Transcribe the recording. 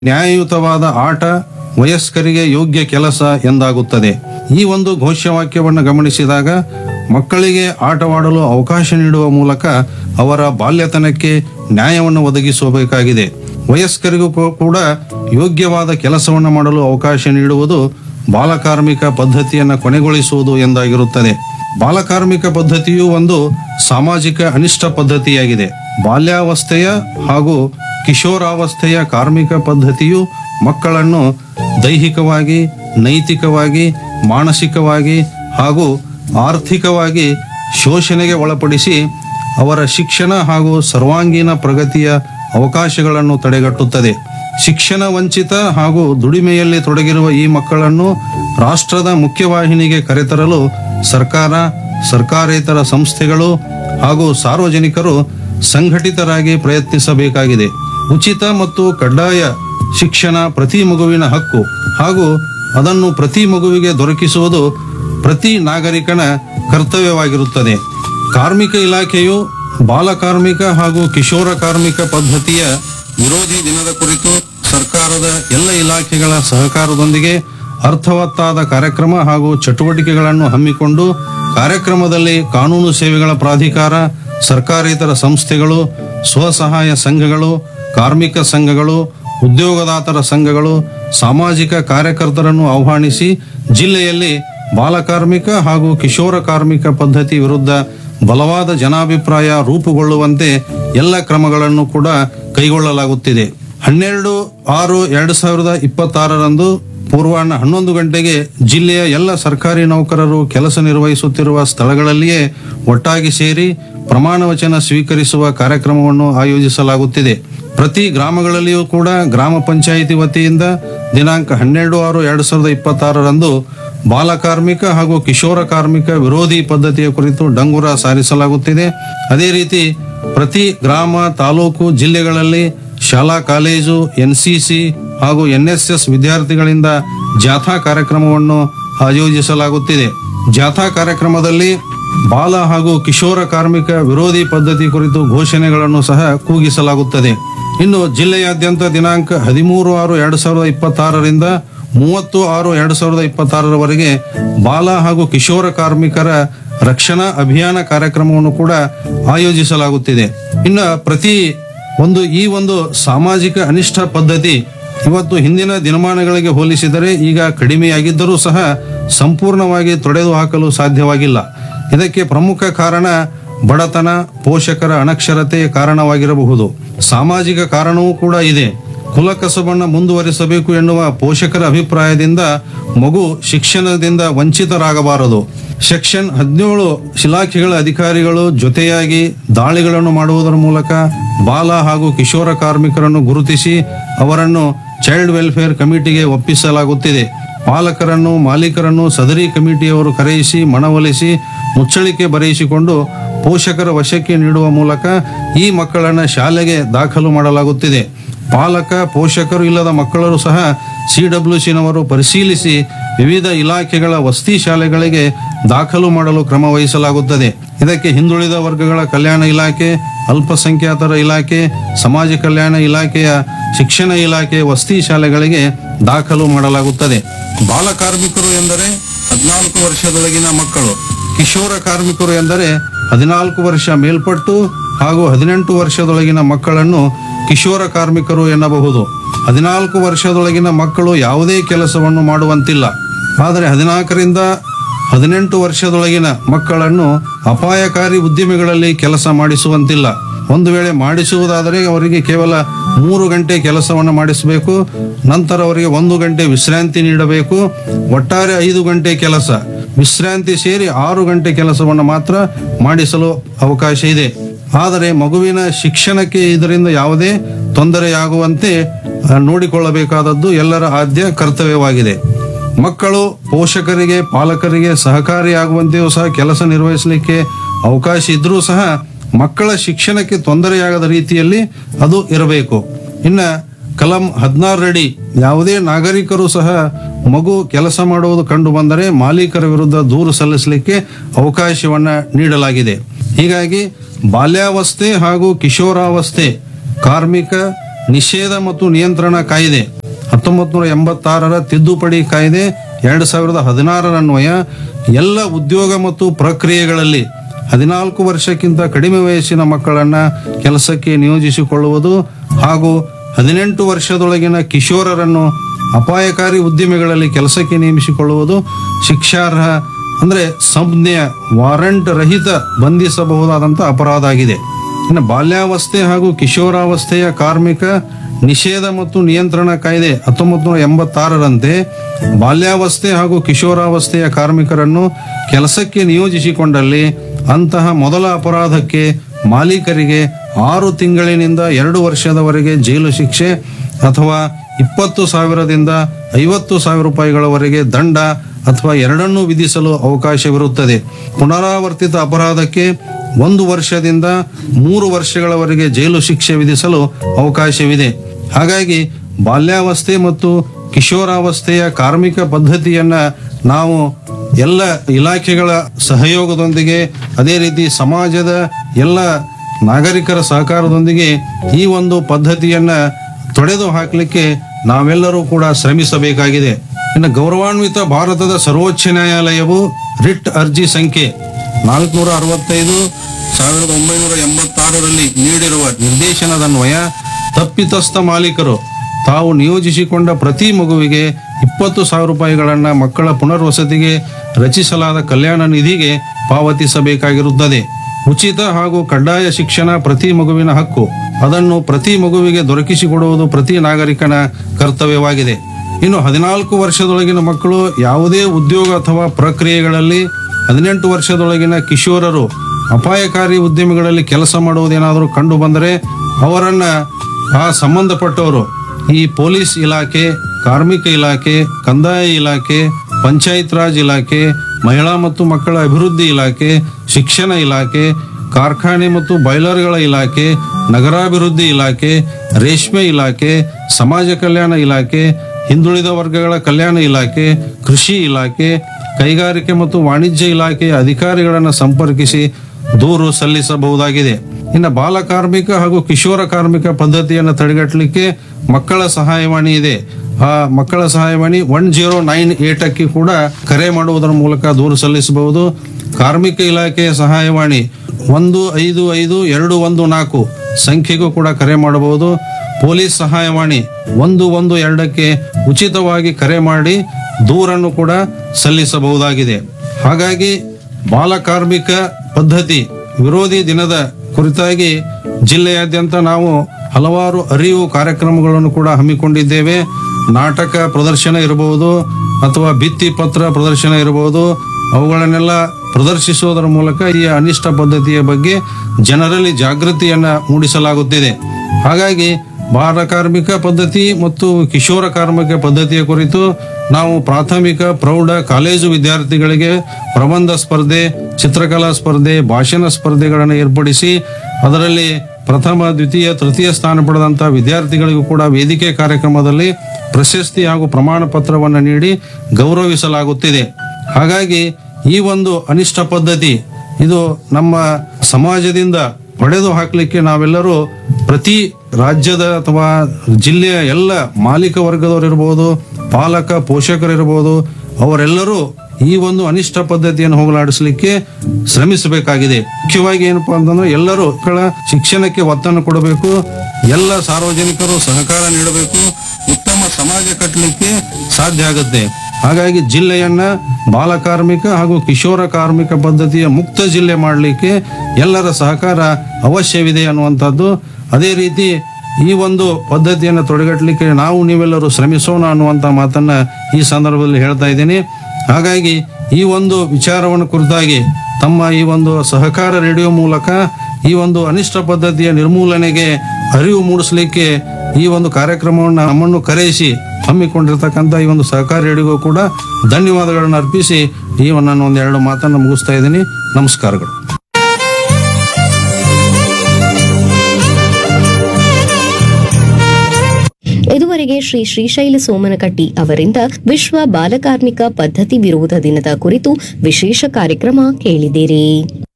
ನ್ಯಾಯಯುತವಾದ ಆಟ ವಯಸ್ಕರಿಗೆ ಯೋಗ್ಯ ಕೆಲಸ ಎಂದಾಗುತ್ತದೆ. ಈ ಒಂದು ಘೋಷವಾಕ್ಯವನ್ನು ಗಮನಿಸಿದಾಗ ಮಕ್ಕಳಿಗೆ ಆಟವಾಡಲು ಅವಕಾಶ ನೀಡುವ ಮೂಲಕ ಅವರ ಬಾಲ್ಯತನಕ್ಕೆ ನ್ಯಾಯವನ್ನು ಒದಗಿಸಬೇಕಾಗಿದೆ. ವಯಸ್ಕರಿಗೂ ಕೂಡ ಯೋಗ್ಯವಾದ ಕೆಲಸವನ್ನು ಮಾಡಲು ಅವಕಾಶ ನೀಡುವುದು ಬಾಲಕಾರ್ಮಿಕ ಪದ್ಧತಿಯನ್ನು ಕೊನೆಗೊಳಿಸುವುದು ಎಂದಾಗಿರುತ್ತದೆ. ಬಾಲಕಾರ್ಮಿಕ ಪದ್ಧತಿಯು ಒಂದು ಸಾಮಾಜಿಕ ಅನಿಷ್ಟ ಪದ್ಧತಿಯಾಗಿದೆ. ಬಾಲ್ಯಾವಸ್ಥೆಯ ಹಾಗೂ ಕಿಶೋರಾವಸ್ಥೆಯ ಕಾರ್ಮಿಕ ಪದ್ಧತಿಯು ಮಕ್ಕಳನ್ನು ದೈಹಿಕವಾಗಿ, ನೈತಿಕವಾಗಿ, ಮಾನಸಿಕವಾಗಿ ಹಾಗೂ ಆರ್ಥಿಕವಾಗಿ ಶೋಷಣೆಗೆ ಒಳಪಡಿಸಿ ಅವರ ಶಿಕ್ಷಣ ಹಾಗೂ ಸರ್ವಾಂಗೀಣ ಪ್ರಗತಿಯ ಅವಕಾಶಗಳನ್ನು ತಡೆಗಟ್ಟುತ್ತದೆ. ಶಿಕ್ಷಣ ವಂಚಿತ ಹಾಗೂ ದುಡಿಮೆಯಲ್ಲಿ ತೊಡಗಿರುವ ಈ ಮಕ್ಕಳನ್ನು ರಾಷ್ಟ್ರದ ಮುಖ್ಯವಾಹಿನಿಗೆ ಕರೆತರಲು ಸರ್ಕಾರ, ಸರ್ಕಾರೇತರ ಸಂಸ್ಥೆಗಳು ಹಾಗೂ ಸಾರ್ವಜನಿಕರು ಸಂಘಟಿತರಾಗಿ ಪ್ರಯತ್ನಿಸಬೇಕಾಗಿದೆ. ಉಚಿತ ಮತ್ತು ಕಡ್ಡಾಯ ಶಿಕ್ಷಣ ಪ್ರತಿ ಮಗುವಿನ ಹಕ್ಕು ಹಾಗೂ ಅದನ್ನು ಪ್ರತಿ ಮಗುವಿಗೆ ದೊರಕಿಸುವುದು ಪ್ರತಿ ನಾಗರಿಕನ ಕರ್ತವ್ಯವಾಗಿರುತ್ತದೆ. ಕಾರ್ಮಿಕ ಇಲಾಖೆಯು ಬಾಲಕಾರ್ಮಿಕ ಹಾಗೂ ಕಿಶೋರ ಕಾರ್ಮಿಕ ಪದ್ಧತಿಯ ವಿರೋಧಿ ದಿನದ ಕುರಿತು ಸರ್ಕಾರದ ಎಲ್ಲ ಇಲಾಖೆಗಳ ಸಹಕಾರದೊಂದಿಗೆ ಅರ್ಥವತ್ತಾದ ಕಾರ್ಯಕ್ರಮ ಹಾಗೂ ಚಟುವಟಿಕೆಗಳನ್ನು ಹಮ್ಮಿಕೊಂಡು ಕಾರ್ಯಕ್ರಮದಲ್ಲಿ ಕಾನೂನು ಸೇವೆಗಳ ಪ್ರಾಧಿಕಾರ, ಸರ್ಕಾರೇತರ ಸಂಸ್ಥೆಗಳು, ಸ್ವಸಹಾಯ ಸಂಘಗಳು, ಕಾರ್ಮಿಕ ಸಂಘಗಳು, ಉದ್ಯೋಗದಾತರ ಸಂಘಗಳು, ಸಾಮಾಜಿಕ ಕಾರ್ಯಕರ್ತರನ್ನು ಆಹ್ವಾನಿಸಿ ಜಿಲ್ಲೆಯಲ್ಲಿ ಬಾಲಕಾರ್ಮಿಕ ಹಾಗೂ ಕಿಶೋರ ಕಾರ್ಮಿಕ ಪದ್ಧತಿ ವಿರುದ್ಧ ಬಲವಾದ ಜನಾಭಿಪ್ರಾಯ ರೂಪುಗೊಳ್ಳುವಂತೆ ಎಲ್ಲ ಕ್ರಮಗಳನ್ನು ಕೂಡ ಕೈಗೊಳ್ಳಲಾಗುತ್ತಿದೆ. 12/6/2026 ಪೂರ್ವಾಹ್ನ 11 ಗಂಟೆಗೆ ಜಿಲ್ಲೆಯ ಎಲ್ಲ ಸರ್ಕಾರಿ ನೌಕರರು ಕೆಲಸ ನಿರ್ವಹಿಸುತ್ತಿರುವ ಸ್ಥಳಗಳಲ್ಲಿಯೇ ಒಟ್ಟಾಗಿ ಸೇರಿ ಪ್ರಮಾಣ ವಚನ ಸ್ವೀಕರಿಸುವ ಕಾರ್ಯಕ್ರಮವನ್ನು ಆಯೋಜಿಸಲಾಗುತ್ತಿದೆ. ಪ್ರತಿ ಗ್ರಾಮಗಳಲ್ಲಿಯೂ ಕೂಡ ಗ್ರಾಮ ಪಂಚಾಯಿತಿ ವತಿಯಿಂದ ದಿನಾಂಕ 12/6/2026 ಬಾಲಕಾರ್ಮಿಕ ಹಾಗೂ ಕಿಶೋರ ಕಾರ್ಮಿಕ ವಿರೋಧಿ ಪದ್ಧತಿಯ ಕುರಿತು ಡಂಗುರ ಸಾರಿಸಲಾಗುತ್ತಿದೆ. ಅದೇ ರೀತಿ ಪ್ರತಿ ಗ್ರಾಮ, ತಾಲೂಕು, ಜಿಲ್ಲೆಗಳಲ್ಲಿ ಶಾಲಾ ಕಾಲೇಜು, NCC ಹಾಗೂ NSS ವಿದ್ಯಾರ್ಥಿಗಳಿಂದ ಜಾಥಾ ಕಾರ್ಯಕ್ರಮವನ್ನು ಆಯೋಜಿಸಲಾಗುತ್ತಿದೆ. ಜಾಥಾ ಕಾರ್ಯಕ್ರಮದಲ್ಲಿ ಬಾಲ ಹಾಗೂ ಕಿಶೋರ ಕಾರ್ಮಿಕ ವಿರೋಧಿ ಪದ್ಧತಿ ಕುರಿತು ಘೋಷಣೆಗಳನ್ನು ಸಹ ಕೂಗಿಸಲಾಗುತ್ತದೆ. ಇನ್ನು ಜಿಲ್ಲೆಯಾದ್ಯಂತ ದಿನಾಂಕ 13/6/2026 30/6/2026 ಬಾಲ ಹಾಗೂ ಕಿಶೋರ ಕಾರ್ಮಿಕರ ರಕ್ಷಣಾ ಅಭಿಯಾನ ಕಾರ್ಯಕ್ರಮವನ್ನು ಕೂಡ ಆಯೋಜಿಸಲಾಗುತ್ತಿದೆ. ಇನ್ನು ಈ ಒಂದು ಸಾಮಾಜಿಕ ಅನಿಷ್ಟ ಪದ್ಧತಿ ಇವತ್ತು ಹಿಂದಿನ ದಿನಮಾನಗಳಿಗೆ ಹೋಲಿಸಿದರೆ ಈಗ ಕಡಿಮೆಯಾಗಿದ್ದರೂ ಸಹ ಸಂಪೂರ್ಣವಾಗಿ ತೊಡೆದು ಹಾಕಲು ಸಾಧ್ಯವಾಗಿಲ್ಲ. ಇದಕ್ಕೆ ಪ್ರಮುಖ ಕಾರಣ ಬಡತನ, ಪೋಷಕರ ಅನಕ್ಷರತೆ ಕಾರಣವಾಗಿರಬಹುದು. ಸಾಮಾಜಿಕ ಕಾರಣವೂ ಕೂಡ ಇದೆ. ಕುಲಕಸಬನ್ನು ಮುಂದುವರಿಸಬೇಕು ಎನ್ನುವ ಪೋಷಕರ ಅಭಿಪ್ರಾಯದಿಂದ ಮಗು ಶಿಕ್ಷಣದಿಂದ ವಂಚಿತರಾಗಬಾರದು. ಸೆಕ್ಷನ್ 17 ಇಲಾಖೆಗಳ ಅಧಿಕಾರಿಗಳು ಜೊತೆಯಾಗಿ ದಾಳಿಗಳನ್ನು ಮಾಡುವುದರ ಮೂಲಕ ಬಾಲ ಹಾಗೂ ಕಿಶೋರ ಕಾರ್ಮಿಕರನ್ನು ಗುರುತಿಸಿ ಅವರನ್ನು ಚೈಲ್ಡ್ ವೆಲ್ಫೇರ್ ಕಮಿಟಿಗೆ ಒಪ್ಪಿಸಲಾಗುತ್ತಿದೆ. ಪಾಲಕರನ್ನು, ಮಾಲೀಕರನ್ನು ಸದರಿ ಕಮಿಟಿಯವರು ಕರೆಯಿಸಿ ಮನವೊಲಿಸಿ ಮುಚ್ಚಳಿಕೆ ಬರೆಯಿಸಿಕೊಂಡು ಪೋಷಕರ ವಶಕ್ಕೆ ನೀಡುವ ಮೂಲಕ ಈ ಮಕ್ಕಳನ್ನು ಶಾಲೆಗೆ ದಾಖಲು ಮಾಡಲಾಗುತ್ತಿದೆ. ಪಾಲಕ, ಪೋಷಕರು ಇಲ್ಲದ ಮಕ್ಕಳನ್ನು ಸಹ CWCನವರು ಪರಿಶೀಲಿಸಿ ವಿವಿಧ ಇಲಾಖೆಗಳ ವಸತಿ ಶಾಲೆಗಳಿಗೆ ದಾಖಲು ಮಾಡಲು ಕ್ರಮ ವಹಿಸಲಾಗುತ್ತದೆ. ಇದಕ್ಕೆ ಹಿಂದುಳಿದ ವರ್ಗಗಳ ಕಲ್ಯಾಣ ಇಲಾಖೆ, ಅಲ್ಪಸಂಖ್ಯಾತರ ಇಲಾಖೆ, ಸಮಾಜ ಕಲ್ಯಾಣ ಇಲಾಖೆಯ ಶಿಕ್ಷಣ ಇಲಾಖೆ ವಸತಿ ಶಾಲೆಗಳಿಗೆ ದಾಖಲು ಮಾಡಲಾಗುತ್ತದೆ. ಬಾಲಕಾರ್ಮಿಕರು ಎಂದರೆ 14 ವರ್ಷದೊಳಗಿನ ಮಕ್ಕಳು. ಕಿಶೋರ ಕಾರ್ಮಿಕರು ಎಂದರೆ 14 ವರ್ಷ ಮೇಲ್ಪಟ್ಟು ಹಾಗೂ 18 ವರ್ಷದೊಳಗಿನ ಮಕ್ಕಳನ್ನು ಕಿಶೋರ ಕಾರ್ಮಿಕರು ಎನ್ನಬಹುದು. 14 ವರ್ಷದೊಳಗಿನ ಮಕ್ಕಳು ಯಾವುದೇ ಕೆಲಸವನ್ನು ಮಾಡುವಂತಿಲ್ಲ. ಆದರೆ 14ರಿಂದ 18 ವರ್ಷದೊಳಗಿನ ಮಕ್ಕಳನ್ನು ಅಪಾಯಕಾರಿ ಉದ್ದಿಮೆಗಳಲ್ಲಿ ಕೆಲಸ ಮಾಡಿಸುವಂತಿಲ್ಲ. ಒಂದು ವೇಳೆ ಮಾಡಿಸುವುದಾದರೆ ಅವರಿಗೆ ಕೇವಲ 3 ಗಂಟೆ ಕೆಲಸವನ್ನು ಮಾಡಿಸಬೇಕು. ನಂತರ ಅವರಿಗೆ 1 ಗಂಟೆ ವಿಶ್ರಾಂತಿ ನೀಡಬೇಕು. ಒಟ್ಟಾರೆ 5 ಗಂಟೆ ಕೆಲಸ, ವಿಶ್ರಾಂತಿ ಸೇರಿ 6 ಗಂಟೆ ಕೆಲಸವನ್ನು ಮಾತ್ರ ಮಾಡಿಸಲು ಅವಕಾಶ ಇದೆ. ಆದರೆ ಮಗುವಿನ ಶಿಕ್ಷಣಕ್ಕೆ ಇದರಿಂದ ಯಾವುದೇ ತೊಂದರೆಯಾಗುವಂತೆ ನೋಡಿಕೊಳ್ಳಬೇಕಾದದ್ದು ಎಲ್ಲರ ಆದ್ಯ ಕರ್ತವ್ಯವಾಗಿದೆ. ಮಕ್ಕಳು ಪೋಷಕರಿಗೆ, ಪಾಲಕರಿಗೆ ಸಹಕಾರಿಯಾಗುವಂತೆಯೂ ಸಹ ಕೆಲಸ ನಿರ್ವಹಿಸಲಿಕ್ಕೆ ಅವಕಾಶ ಇದ್ರೂ ಸಹ ಮಕ್ಕಳ ಶಿಕ್ಷಣಕ್ಕೆ ತೊಂದರೆಯಾಗದ ರೀತಿಯಲ್ಲಿ ಅದು ಇರಬೇಕು. ಇನ್ನು ಕಲಂ 16 ಅಡಿ ಯಾವುದೇ ನಾಗರಿಕರು ಸಹ ಮಗು ಕೆಲಸ ಮಾಡುವುದು ಕಂಡು ಬಂದರೆ ಮಾಲೀಕರ ವಿರುದ್ಧ ದೂರು ಸಲ್ಲಿಸಲಿಕ್ಕೆ ಅವಕಾಶವನ್ನ ನೀಡಲಾಗಿದೆ. ಹೀಗಾಗಿ ಬಾಲ್ಯಾವಸ್ಥೆ ಹಾಗೂ ಕಿಶೋರಾವಸ್ಥೆ ಕಾರ್ಮಿಕ ನಿಷೇಧ ಮತ್ತು ನಿಯಂತ್ರಣ ಕಾಯ್ದೆ 1986ರ ತಿದ್ದುಪಡಿ ಕಾಯ್ದೆ 2016ರನ್ವಯ ಎಲ್ಲ ಉದ್ಯೋಗ ಮತ್ತು ಪ್ರಕ್ರಿಯೆಗಳಲ್ಲಿ 14 ವರ್ಷಕ್ಕಿಂತ ಕಡಿಮೆ ವಯಸ್ಸಿನ ಮಕ್ಕಳನ್ನ ಕೆಲಸಕ್ಕೆ ನಿಯೋಜಿಸಿಕೊಳ್ಳುವುದು ಹಾಗೂ 18 ವರ್ಷದೊಳಗಿನ ಕಿಶೋರರನ್ನು ಅಪಾಯಕಾರಿ ಉದ್ದಿಮೆಗಳಲ್ಲಿ ಕೆಲಸಕ್ಕೆ ನೇಮಿಸಿಕೊಳ್ಳುವುದು ಶಿಕ್ಷಾರ್ಹ ಅಂದ್ರೆ ಸಂಜ್ಞೆಯ ವಾರಂಟ್ ರಹಿತ ಬಂಧಿಸಬಹುದಾದಂಥ ಅಪರಾಧ ಆಗಿದೆ. ಇನ್ನು ಬಾಲ್ಯಾವಸ್ಥೆ ಹಾಗೂ ಕಿಶೋರಾವಸ್ಥೆಯ ಕಾರ್ಮಿಕ ನಿಷೇಧ ಮತ್ತು ನಿಯಂತ್ರಣ ಕಾಯ್ದೆ 1986ರಂತೆ ಬಾಲ್ಯಾವಸ್ಥೆ ಹಾಗೂ ಕಿಶೋರಾವಸ್ಥೆಯ ಕಾರ್ಮಿಕರನ್ನು ಕೆಲಸಕ್ಕೆ ನಿಯೋಜಿಸಿಕೊಂಡಲ್ಲಿ ಅಂತಹ ಮೊದಲ ಅಪರಾಧಕ್ಕೆ ಮಾಲೀಕರಿಗೆ 6 ತಿಂಗಳಿನಿಂದ 2 ವರ್ಷದವರೆಗೆ ಜೈಲು ಶಿಕ್ಷೆ ಅಥವಾ 20,000ದಿಂದ 50,000 ರೂಪಾಯಿಗಳವರೆಗೆ ದಂಡ ಅಥವಾ ಎರಡನ್ನೂ ವಿಧಿಸಲು ಅವಕಾಶವಿರುತ್ತದೆ. ಪುನರಾವರ್ತಿತ ಅಪರಾಧಕ್ಕೆ 1 ವರ್ಷದಿಂದ 3 ವರ್ಷಗಳವರೆಗೆ ಜೈಲು ಶಿಕ್ಷೆ ವಿಧಿಸಲು ಅವಕಾಶವಿದೆ. ಹಾಗಾಗಿ ಬಾಲ್ಯಾವಸ್ಥೆ ಮತ್ತು ಕಿಶೋರಾವಸ್ಥೆಯ ಕಾರ್ಮಿಕ ಪದ್ಧತಿಯನ್ನ ನಾವು ಎಲ್ಲ ಇಲಾಖೆಗಳ ಸಹಯೋಗದೊಂದಿಗೆ ಅದೇ ರೀತಿ ಸಮಾಜದ ಎಲ್ಲ ನಾಗರಿಕರ ಸಹಕಾರದೊಂದಿಗೆ ಈ ಒಂದು ಪದ್ಧತಿಯನ್ನ ತೊಡೆದು ಹಾಕಲಿಕ್ಕೆ ನಾವೆಲ್ಲರೂ ಕೂಡ ಶ್ರಮಿಸಬೇಕಾಗಿದೆ. ಇನ್ನು ಗೌರವಾನ್ವಿತ ಭಾರತದ ಸರ್ವೋಚ್ಚ ನ್ಯಾಯಾಲಯವು ರಿಟ್ ಅರ್ಜಿ ಸಂಖ್ಯೆ 465/1986ರಲ್ಲಿ ನೀಡಿರುವ ನಿರ್ದೇಶನದನ್ವಯ ತಪ್ಪಿತಸ್ಥ ಮಾಲೀಕರು ತಾವು ನಿಯೋಜಿಸಿಕೊಂಡ ಪ್ರತಿ ಮಗುವಿಗೆ 20,000 ರೂಪಾಯಿಗಳನ್ನ ಮಕ್ಕಳ ಪುನರ್ವಸತಿಗೆ ರಚಿಸಲಾದ ಕಲ್ಯಾಣ ನಿಧಿಗೆ ಪಾವತಿಸಬೇಕಾಗಿರುತ್ತದೆ. ಉಚಿತ ಹಾಗೂ ಕಡ್ಡಾಯ ಶಿಕ್ಷಣ ಪ್ರತಿ ಮಗುವಿನ ಹಕ್ಕು. ಅದನ್ನು ಪ್ರತಿ ಮಗುವಿಗೆ ದೊರಕಿಸಿಕೊಡುವುದು ಪ್ರತಿ ನಾಗರಿಕನ ಕರ್ತವ್ಯವಾಗಿದೆ. ಇನ್ನು 14 ವರ್ಷದೊಳಗಿನ ಮಕ್ಕಳು ಯಾವುದೇ ಉದ್ಯೋಗ ಅಥವಾ ಪ್ರಕ್ರಿಯೆಗಳಲ್ಲಿ 18 ವರ್ಷದೊಳಗಿನ ಕಿಶೋರರು ಅಪಾಯಕಾರಿ ಉದ್ಯಮಗಳಲ್ಲಿ ಕೆಲಸ ಮಾಡುವುದೇನಾದರೂ ಕಂಡು ಬಂದರೆ ಅವರನ್ನ ಆ ಸಂಬಂಧಪಟ್ಟವರು ಈ ಪೊಲೀಸ್ ಇಲಾಖೆ, ಕಾರ್ಮಿಕ ಇಲಾಖೆ, ಕಂದಾಯ ಇಲಾಖೆ, ಪಂಚಾಯತ್ ರಾಜ್ ಇಲಾಖೆ, ಮಹಿಳಾ ಮತ್ತು ಮಕ್ಕಳ ಅಭಿವೃದ್ಧಿ ಇಲಾಖೆ, ಶಿಕ್ಷಣ ಇಲಾಖೆ, ಕಾರ್ಖಾನೆ ಮತ್ತು ಬಾಯ್ಲರ್ಗಳ ಇಲಾಖೆ, ನಗರಾಭಿವೃದ್ಧಿ ಇಲಾಖೆ, ರೇಷ್ಮೆ ಇಲಾಖೆ, ಸಮಾಜ ಕಲ್ಯಾಣ ಇಲಾಖೆ, ಹಿಂದುಳಿದ ವರ್ಗಗಳ ಕಲ್ಯಾಣ ಇಲಾಖೆ, ಕೃಷಿ ಇಲಾಖೆ, ಕೈಗಾರಿಕೆ ಮತ್ತು ವಾಣಿಜ್ಯ ಇಲಾಖೆಯ ಅಧಿಕಾರಿಗಳನ್ನು ಸಂಪರ್ಕಿಸಿ ದೂರು ಸಲ್ಲಿಸಬಹುದಾಗಿದೆ. ಇನ್ನು ಬಾಲ ಕಾರ್ಮಿಕ ಹಾಗೂ ಕಿಶೋರ ಕಾರ್ಮಿಕ ಪದ್ಧತಿಯನ್ನು ತಡೆಗಟ್ಟಲಿಕ್ಕೆ ಮಕ್ಕಳ ಸಹಾಯವಾಣಿ ಇದೆ. ಆ ಮಕ್ಕಳ ಸಹಾಯವಾಣಿ 1098ಕ್ಕೆ ಕೂಡ ಕರೆ ಮಾಡುವುದರ ಮೂಲಕ ದೂರು ಸಲ್ಲಿಸಬಹುದು. ಕಾರ್ಮಿಕ ಇಲಾಖೆಯ ಸಹಾಯವಾಣಿ 155-214 ಸಂಖ್ಯೆಗೂ ಕೂಡ ಕರೆ ಮಾಡಬಹುದು. ಪೊಲೀಸ್ ಸಹಾಯವಾಣಿ 112ಕ್ಕೆ ಉಚಿತವಾಗಿ ಕರೆ ಮಾಡಿ ದೂರನ್ನು ಕೂಡ ಸಲ್ಲಿಸಬಹುದಾಗಿದೆ. ಹಾಗಾಗಿ ಬಾಲ ಕಾರ್ಮಿಕ ಪದ್ಧತಿ ವಿರೋಧಿ ದಿನದ ಕುರಿತಾಗಿ ಜಿಲ್ಲೆಯಾದ್ಯಂತ ನಾವು ಹಲವಾರು ಅರಿವು ಕಾರ್ಯಕ್ರಮಗಳನ್ನು ಕೂಡ ಹಮ್ಮಿಕೊಂಡಿದ್ದೇವೆ. ನಾಟಕ ಪ್ರದರ್ಶನ ಇರಬಹುದು ಅಥವಾ ಭಿತ್ತಿ ಪತ್ರ ಪ್ರದರ್ಶನ ಇರಬಹುದು. ಅವುಗಳನ್ನೆಲ್ಲ ಪ್ರದರ್ಶಿಸುವುದರ ಮೂಲಕ ಈ ಅನಿಷ್ಟ ಪದ್ಧತಿಯ ಬಗ್ಗೆ ಜನರಲ್ಲಿ ಜಾಗೃತಿಯನ್ನ ಮೂಡಿಸಲಾಗುತ್ತಿದೆ. ಹಾಗಾಗಿ ಬಾಲ ಕಾರ್ಮಿಕ ಪದ್ಧತಿ ಮತ್ತು ಕಿಶೋರ ಕಾರ್ಮಿಕ ಪದ್ಧತಿಯ ಕುರಿತು ನಾವು ಪ್ರಾಥಮಿಕ, ಪ್ರೌಢ, ಕಾಲೇಜು ವಿದ್ಯಾರ್ಥಿಗಳಿಗೆ ಪ್ರಬಂಧ ಸ್ಪರ್ಧೆ, ಚಿತ್ರಕಲಾ ಸ್ಪರ್ಧೆ, ಭಾಷಣ ಸ್ಪರ್ಧೆಗಳನ್ನು ಏರ್ಪಡಿಸಿ ಅದರಲ್ಲಿ ಪ್ರಥಮ, ದ್ವಿತೀಯ, ತೃತೀಯ ಸ್ಥಾನ ಪಡೆದಂತಹ ವಿದ್ಯಾರ್ಥಿಗಳಿಗೂ ಕೂಡ ವೇದಿಕೆ ಕಾರ್ಯಕ್ರಮದಲ್ಲಿ ಪ್ರಶಸ್ತಿ ಹಾಗೂ ಪ್ರಮಾಣ ಪತ್ರವನ್ನು ನೀಡಿ ಗೌರವಿಸಲಾಗುತ್ತಿದೆ. ಹಾಗಾಗಿ ಈ ಒಂದು ಅನಿಷ್ಟ ಪದ್ಧತಿ ಇದು ನಮ್ಮ ಸಮಾಜದಿಂದ ಹೊಡೆದು ಹಾಕಲಿಕ್ಕೆ ನಾವೆಲ್ಲರೂ ಪ್ರತಿ ರಾಜ್ಯದ ಅಥವಾ ಜಿಲ್ಲೆಯ ಎಲ್ಲ ಮಾಲೀಕ ವರ್ಗದವರಿರ್ಬೋದು, ಪಾಲಕ ಪೋಷಕರಿರ್ಬೋದು, ಅವರೆಲ್ಲರೂ ಈ ಒಂದು ಅನಿಷ್ಟ ಪದ್ಧತಿಯನ್ನು ಹೋಗಲಾಡಿಸಲಿಕ್ಕೆ ಶ್ರಮಿಸಬೇಕಾಗಿದೆ. ಮುಖ್ಯವಾಗಿ ಏನಪ್ಪಾ ಅಂತಂದ್ರೆ ಎಲ್ಲರೂ ಮಕ್ಕಳ ಶಿಕ್ಷಣಕ್ಕೆ ಒತ್ತನ್ನು ಕೊಡಬೇಕು. ಎಲ್ಲ ಸಾರ್ವಜನಿಕರು ಸಹಕಾರ ನೀಡಬೇಕು. ಉತ್ತಮ ಸಮಾಜ ಕಟ್ಟಲಿಕ್ಕೆ ಸಾಧ್ಯ ಆಗುತ್ತೆ. ಹಾಗಾಗಿ ಜಿಲ್ಲೆಯನ್ನ ಬಾಲ ಕಾರ್ಮಿಕ ಹಾಗೂ ಕಿಶೋರ ಕಾರ್ಮಿಕ ಪದ್ಧತಿಯ ಮುಕ್ತ ಜಿಲ್ಲೆ ಮಾಡಲಿಕ್ಕೆ ಎಲ್ಲರ ಸಹಕಾರ ಅವಶ್ಯವಿದೆ ಅನ್ನುವಂಥದ್ದು. ಅದೇ ರೀತಿ ಈ ಒಂದು ಪದ್ಧತಿಯನ್ನು ತೊಡೆಗಟ್ಟಲಿಕ್ಕೆ ನಾವು ನೀವೆಲ್ಲರೂ ಶ್ರಮಿಸೋಣ ಅನ್ನುವಂಥ ಮಾತನ್ನ ಈ ಸಂದರ್ಭದಲ್ಲಿ ಹೇಳ್ತಾ ಇದ್ದೀನಿ. ಹಾಗಾಗಿ ಈ ಒಂದು ವಿಚಾರವನ್ನು ಕುರಿತಾಗಿ ತಮ್ಮ ಈ ಒಂದು ಸಹಕಾರ ರೇಡಿಯೋ ಮೂಲಕ ಈ ಒಂದು ಅನಿಷ್ಟ ಪದ್ಧತಿಯ ನಿರ್ಮೂಲನೆಗೆ ಅರಿವು ಮೂಡಿಸಲಿಕ್ಕೆ ಈ ಒಂದು ಕಾರ್ಯಕ್ರಮವನ್ನು ನಮ್ಮನ್ನು ಕರೆಯಿಸಿ ಹಮ್ಮಿಕೊಂಡಿರ್ತಕ್ಕಂಥ ಈ ಒಂದು ಸಹಕಾರ ರೇಡಿಯೋಗೂ ಕೂಡ ಧನ್ಯವಾದಗಳನ್ನು ಅರ್ಪಿಸಿ ಈ ನಾನು ಒಂದೆರಡು ಮಾತನ್ನು ಮುಗಿಸ್ತಾ ಇದ್ದೀನಿ. ನಮಸ್ಕಾರಗಳು. ಇದುವರೆಗೆ ಶ್ರೀ ಶ್ರೀಶೈಲ ಸೋಮನಕಟ್ಟಿ ಅವರಿಂದ ವಿಶ್ವ ಬಾಲಕಾರ್ಮಿಕ ಪದ್ಧತಿ ವಿರೋಧ ದಿನದ ಕುರಿತು ವಿಶೇಷ ಕಾರ್ಯಕ್ರಮ ಕೇಳಿದಿರಿ.